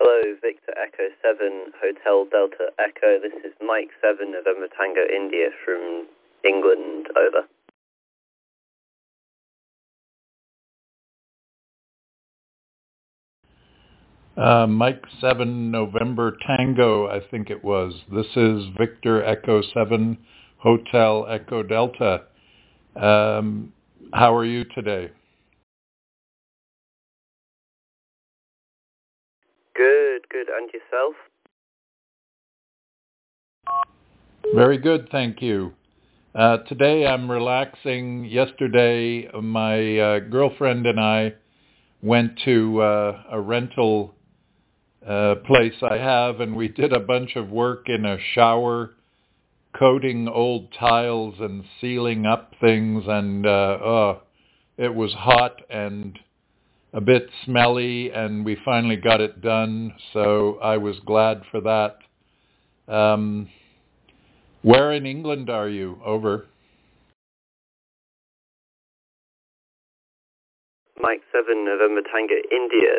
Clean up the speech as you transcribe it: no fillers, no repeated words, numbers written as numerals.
Hello, Victor Echo 7, Hotel Delta Echo. This is Mike 7, November Tango India from England, over. Mike 7, November Tango, I think it was. This is Victor Echo 7, Hotel Echo Delta. How are you today? Good. And yourself? Very good, thank you. Today I'm relaxing. Yesterday my girlfriend and I went to a rental place I have, and we did a bunch of work in a shower, coating old tiles and sealing up things, and it was hot and a bit smelly, and we finally got it done, so I was glad for that. Where in England are you? Over. Mike 7, November Tango India.